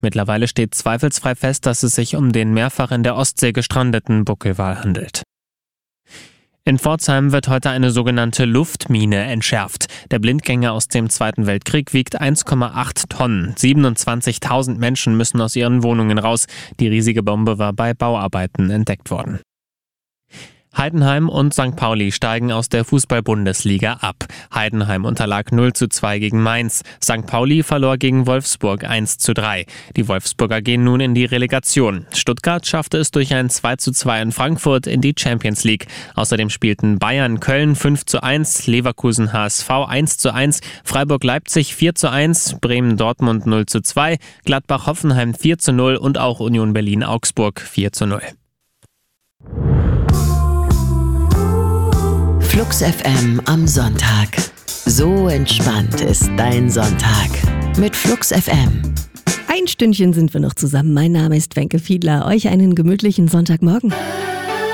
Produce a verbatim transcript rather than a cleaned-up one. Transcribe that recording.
Mittlerweile steht zweifelsfrei fest, dass es sich um den mehrfach in der Ostsee gestrandeten Buckelwal handelt. In Pforzheim wird heute eine sogenannte Luftmine entschärft. Der Blindgänger aus dem Zweiten Weltkrieg wiegt eins Komma acht Tonnen. siebenundzwanzigtausend Menschen müssen aus ihren Wohnungen raus. Die riesige Bombe war bei Bauarbeiten entdeckt worden. Heidenheim und Sankt Pauli steigen aus der Fußball-Bundesliga ab. Heidenheim unterlag null zu zwei gegen Mainz. Sankt Pauli verlor gegen Wolfsburg eins zu drei. Die Wolfsburger gehen nun in die Relegation. Stuttgart schaffte es durch ein zwei zu zwei in Frankfurt in die Champions League. Außerdem spielten Bayern Köln fünf zu eins, Leverkusen H S V eins zu eins, Freiburg Leipzig vier zu eins, Bremen Dortmund null zu zwei, Gladbach Hoffenheim vier zu null und auch Union Berlin Augsburg vier zu null. Flux F M am Sonntag. So entspannt ist dein Sonntag mit Flux F M. Ein Stündchen sind wir noch zusammen. Mein Name ist Wenke Fiedler. Euch einen gemütlichen Sonntagmorgen.